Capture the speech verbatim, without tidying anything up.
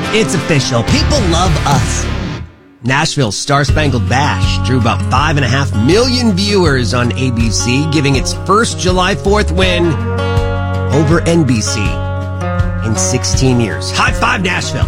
It's official. People love us. Nashville's Star Spangled Bash drew about five and a half million viewers on A B C, giving its first July fourth win over N B C in sixteen years. High five, Nashville.